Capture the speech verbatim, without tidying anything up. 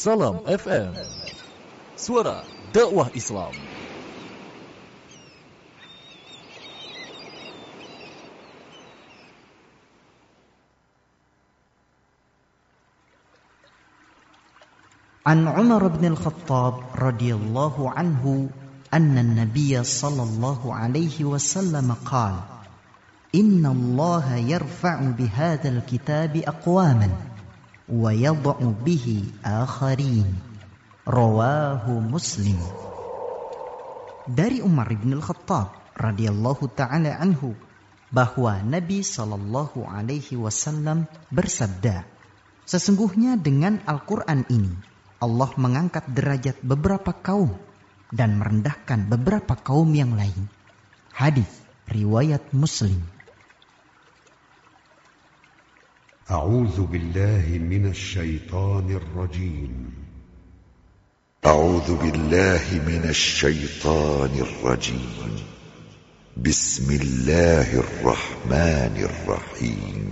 Salam F M, suara dakwah Islam. An Umar bin Al-Khattab radhiyallahu anhu anna an-nabiy sallallahu alaihi wasallam qala inna Allah yarfa'u bihadzal kitabi aqwaman wa yad'u bihi akharin. Rawahu Muslim. Dari Umar bin Al-Khattab radhiyallahu taala anhu bahwa Nabi sallallahu alaihi wasallam bersabda, sesungguhnya dengan Al-Qur'an ini Allah mengangkat derajat beberapa kaum dan merendahkan beberapa kaum yang lain. Hadis riwayat Muslim. A'udzu billahi minasy syaithanir rajim. A'udzu billahi minasy syaithanir rajim. Bismillahirrahmanirrahim.